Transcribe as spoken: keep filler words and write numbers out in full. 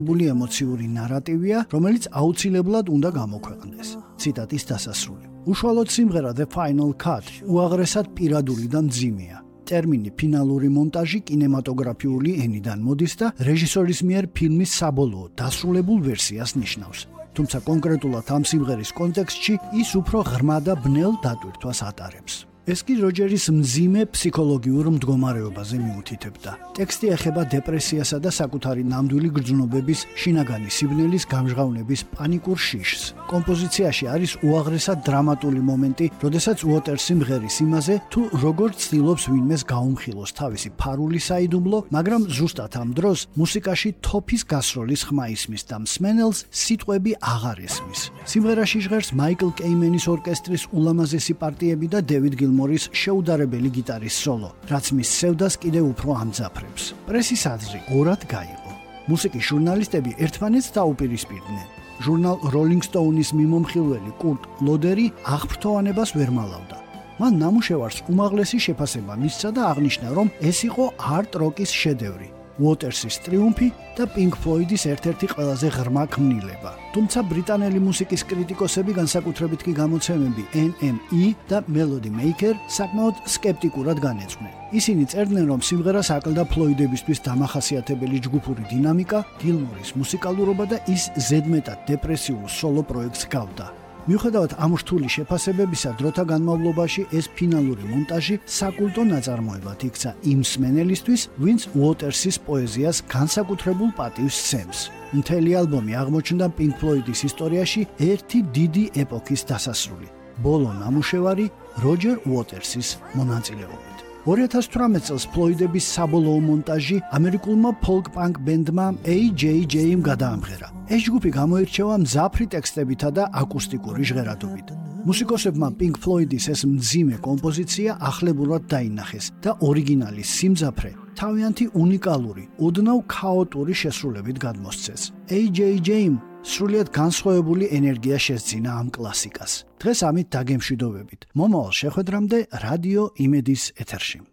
ბული ემოციური ნარატივია, რომელიც აუცილებლად უნდა გამოქვეყნდეს. ციტატის დასასრული. უშუალოდ სიმღერა The Final Cut უაღრესად პირადული და მძიმეა. ტერმინი ფინალური მონტაჟი კინემატოგრაფიული ენიდან მოდის და რეჟისორის მიერ ფილმის საბოლოო დასრულებულ ვერსიას ნიშნავს. თუმცა კონკრეტულად ამ სიმღერის კონტექსტში ის უფრო ღრმა და ბნელ დატვირთვას ატარებს. ეს კი როჯერის მძიმე ფსიქოლოგიურ მდგომარეობაზე მიუთითებდა. ტექსტი ეხება დეპრესიასა და საკუთარი ნამდვილი გრძნობების, შინაგანი სიბნელის გამჟღავნების პანიკურ შიშს. კომპოზიციაში არის უაღრესად დრამატული მომენტი, როდესაც უოტერსი მღერის იმაზე, თუ როგორ ცდილობს ვინმეს გაუმხილოს თავისი ფარული საიდუმლო, მაგრამ ზუსტად ამ დროს მუსიკაში თოფის გასროლის ხმა ისმის და მსმენელს სიტყვები აღარ ესმის. სიმღერაში ჟღერს მაიკლ კეიმენის ორკესტრის ულამაზესი პარტიები და დევიდ მორის შეუდარებელი გიტარის სოლო, რაც მის სევდას კიდევ უფრო ამძაფრებს. პრესის აზრი ორად გაიყო. მუსიკის ჟურნალისტები ერთმანეთს დაუპირისპირდნენ. ჟურნალ Rolling Stone-ის მიმომხილველი კურტ ლოდერი აღფრთოვანებას ვერ მალავდა. მან ნამუშევარს უმაღლესი შეფასება მისცა და აღნიშნა, რომ ეს იყო არტ როკის შედევრი. უოტერსის ტრიუმფი და Pink Floyd-ის ერთ-ერთი ყველაზე ღრმა ქმნილება. თუმცა ბრიტანელი მუსიკის კრიტიკოსები, განსაკუთრებით კი გამოცემები N M E და Melody Maker საკმაოდ სკეპტიკურად განეწყვნენ. ისინი წერდნენ, რომ სიმღერას აკლდა ფლოიდებისთვის დამახასიათებელი ჯგუფური დინამიკა, გილმორის მუსიკალურობა და ის ზედმეტად დეპრესიულ სოლო პროექტს გავდა. მიუხედავად ამ რთული შეფასებებისა, დროთა განმავლობაში ეს ფინალური მონტაჟი საკულტო ნაწარმოებად იქცა იმ მსმენელისთვის, ვინც უოტერსის პოეზიას განსაკუთრებულ პატივს სცემს. მთელი ალბომი აღმოჩნდა Pink Floyd-ის ისტორიაში ერთი დიდი ეპოქის დასასრული. ბოლო ნამუშევარი როჯერ უოტერსის მონაწილეობით. ორი ათას თვრამეტ წელს ფლოიდების საბოლოო მონტაჟი ამერიკულმა ფოლკ-პანკ ბენდმა A J J-მ გადაამღერა. ეს ჯგუფი გამოირჩევა მძაფრი ტექსტებითა და აკუსტიკური ჟღერადობით. მუსიკოსებმა Pink Floyd-ის ეს მძიმე კომპოზიცია ახლებურად დაინახეს და ორიგინალის სიმძაფრე თავიანთი უნიკალური, ოდნავ ქაოტური შესრულებით გადმოსცეს. A J J-მ სრულიად განსხვავებული ენერგია შესძინა ამ კლასიკას. დღეს ამით დაგემშვიდობებით. მომავალ შეხვედრამდე რადიო იმედის ეთერში.